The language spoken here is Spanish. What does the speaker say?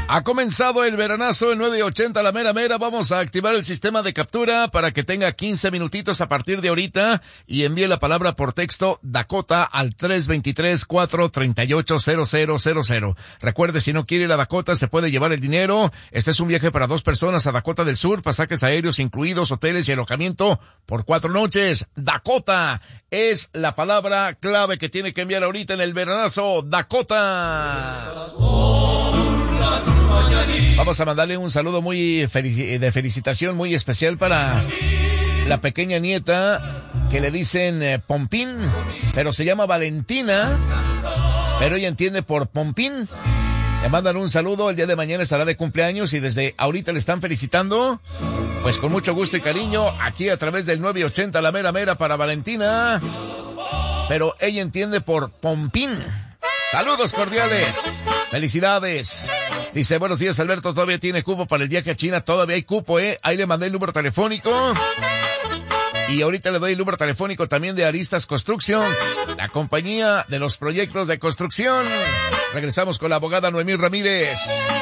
Ha comenzado el veranazo en 980 la mera mera. Vamos a activar el sistema de captura para que tenga 15 minutitos a partir de ahorita y envíe la palabra por texto Dakota al 323-438-0000. Recuerde, si no quiere ir a Dakota, se puede llevar el dinero. Este es un viaje para 2 personas a Dakota del Sur, pasajes aéreos incluidos, hoteles y alojamiento por 4 noches. Dakota es la palabra clave que tiene que enviar ahorita en el veranazo. Dakota. Vamos a mandarle un saludo muy de felicitación muy especial para la pequeña nieta que le dicen Pompín, pero se llama Valentina, pero ella entiende por Pompín. Le mandan un saludo, el día de mañana estará de cumpleaños y desde ahorita le están felicitando, pues con mucho gusto y cariño, aquí a través del 980 la mera mera para Valentina, pero ella entiende por Pompín. Saludos cordiales, felicidades. Dice, buenos días Alberto, todavía tiene cupo para el viaje a China, todavía hay cupo, ahí le mandé el número telefónico. Y ahorita le doy el número telefónico también de Aristas Constructions, la compañía de los proyectos de construcción. Regresamos con la abogada Noemí Ramírez.